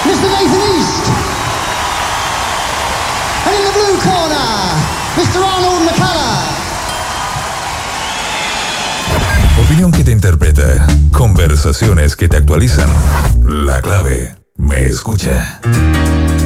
Mr. Nathan East. And in the blue corner, Mr. Arnold McCullough. Opinión que te interpreta. Conversaciones que te actualizan. La clave. Me escucha.